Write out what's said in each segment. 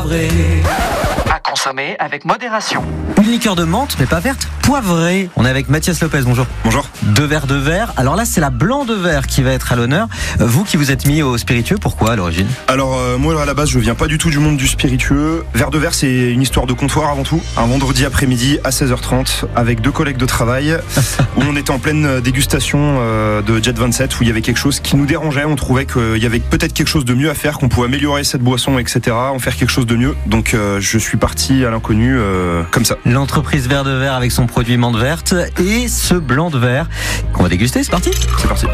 poivrée. À consommer avec modération. Une liqueur de menthe, mais pas verte, poivrée. On est avec Mathias Lopez, bonjour. Bonjour. 2 verres de verre. Alors là, c'est la blanc de verre qui va être à l'honneur. Vous qui vous êtes mis au spiritueux, pourquoi à l'origine ? Alors moi à la base je viens pas du tout du monde du spiritueux. Verre de verre c'est une histoire de comptoir avant tout. Un vendredi après-midi à 16h30 avec 2 collègues de travail où on était en pleine dégustation de Jet 27 où il y avait quelque chose qui nous dérangeait. On trouvait qu'il y avait peut-être quelque chose de mieux à faire, qu'on pouvait améliorer cette boisson, etc. En faire quelque chose de mieux. Donc je suis parti à l'inconnu comme ça. L'entreprise Verre de Verre avec son produit menthe verte et ce blanc de verre qu'on va déguster, c'est parti ? C'est parti.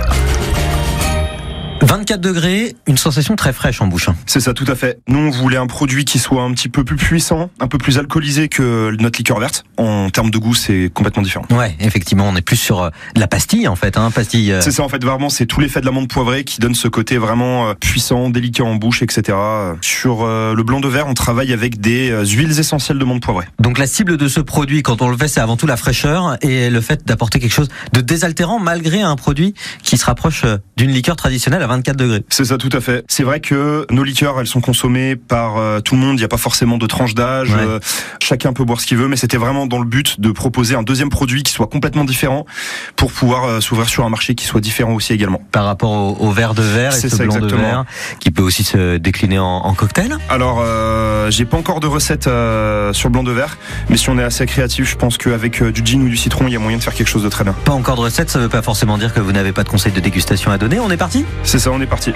24 degrés, une sensation très fraîche en bouche. C'est ça, tout à fait. Nous, on voulait un produit qui soit un petit peu plus puissant, un peu plus alcoolisé que notre liqueur verte. En termes de goût, c'est complètement différent. Ouais, effectivement, on est plus sur la pastille en fait, pastille. C'est ça, en fait, vraiment, c'est tout l'effet de l'amande poivrée qui donne ce côté vraiment puissant, délicat en bouche, etc. Sur le blanc de verre, on travaille avec des huiles essentielles de menthe poivrée. Donc la cible de ce produit, quand on le fait, c'est avant tout la fraîcheur et le fait d'apporter quelque chose de désaltérant malgré un produit qui se rapproche d'une liqueur traditionnelle à 24 degrés. C'est ça, tout à fait. C'est vrai que nos liqueurs, elles sont consommées par tout le monde. Il n'y a pas forcément de tranche d'âge. Ouais. Chacun peut boire ce qu'il veut, mais c'était vraiment dans le but de proposer un deuxième produit qui soit complètement différent pour pouvoir s'ouvrir sur un marché qui soit différent aussi également. Par rapport au verre de verre et C'est ce ça, blanc exactement. de verre qui peut aussi se décliner en cocktail. Alors, j'ai pas encore de recette sur le blanc de verre, mais si on est assez créatif, je pense qu'avec du gin ou du citron, il y a moyen de faire quelque chose de très bien. Pas encore de recette, ça veut pas forcément dire que vous n'avez pas de conseils de dégustation à donner. On est parti ? C'est ça, on est parti.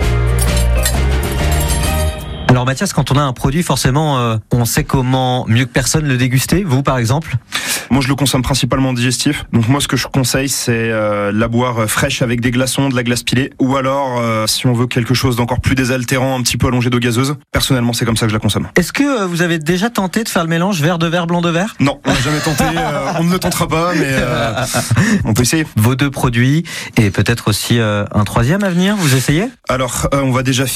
Alors Mathias, quand on a un produit, forcément, on sait comment mieux que personne le déguster. Vous, par exemple ? Moi, je le consomme principalement digestif. Donc moi, ce que je conseille, c'est la boire fraîche avec des glaçons, de la glace pilée. Ou alors, si on veut quelque chose d'encore plus désaltérant, un petit peu allongé d'eau gazeuse. Personnellement, c'est comme ça que je la consomme. Est-ce que vous avez déjà tenté de faire le mélange verre de verre, blanc de verre ? Non, on n'a jamais tenté. On ne le tentera pas, mais on peut essayer. Vos 2 produits et peut-être aussi un troisième à venir, vous essayez ? Alors, on va déjà